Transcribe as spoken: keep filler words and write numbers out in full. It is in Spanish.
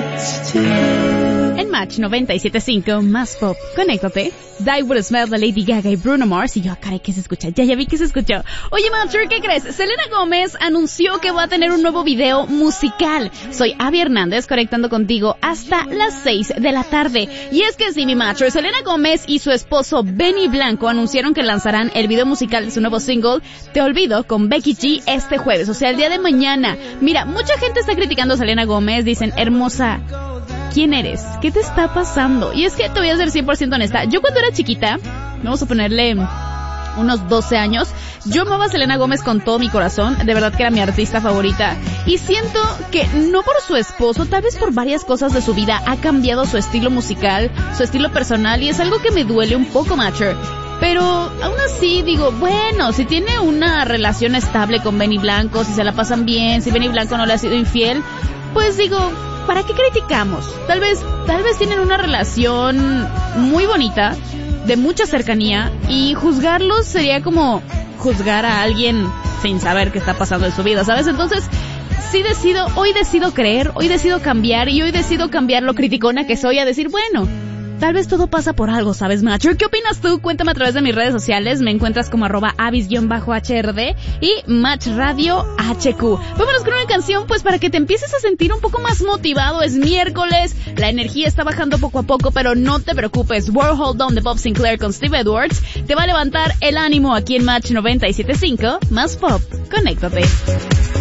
En Match noventa y siete punto cinco, más pop, conéctate. Die Would Smell de Lady Gaga y Bruno Mars. Y yo, caray, ¿qué se escucha? Ya, ya vi que se escuchó. Oye, Matcher, ¿qué crees? Selena Gómez anunció que va a tener un nuevo video musical. Soy Abby Hernández, conectando contigo hasta las seis de la tarde. Y es que sí, mi Matcher, Selena Gómez y su esposo Benny Blanco anunciaron que lanzarán el video musical de su nuevo single, Te Olvido, con Becky G este jueves, o sea, el día de mañana. Mira, mucha gente está criticando a Selena Gómez, dicen, hermosa, ¿quién eres? ¿Qué te está pasando? Y es que te voy a ser cien por ciento honesta. Yo cuando era chiquita, vamos a ponerle unos doce años, yo amaba a Selena Gómez con todo mi corazón. De verdad que era mi artista favorita. Y siento que no por su esposo, tal vez por varias cosas de su vida, ha cambiado su estilo musical, su estilo personal. Y es algo que me duele un poco, Matcher. Pero aún así digo, bueno, si tiene una relación estable con Benny Blanco, si se la pasan bien, si Benny Blanco no le ha sido infiel, pues digo, ¿para qué criticamos? Tal vez, tal vez tienen una relación muy bonita, de mucha cercanía, y juzgarlos sería como juzgar a alguien sin saber qué está pasando en su vida, ¿sabes? Entonces, sí decido, hoy decido creer, hoy decido cambiar, y hoy decido cambiar lo criticona que soy a decir, bueno, tal vez todo pasa por algo, ¿sabes, Matcher? ¿Qué opinas tú? Cuéntame a través de mis redes sociales. Me encuentras como arroba avis-H R D y Match Radio H Q. Vámonos con una canción, pues, para que te empieces a sentir un poco más motivado. Es miércoles, la energía está bajando poco a poco, pero no te preocupes. World Hold On de Bob Sinclair con Steve Edwards te va a levantar el ánimo aquí en Match noventa y siete punto cinco, más pop. Conéctate.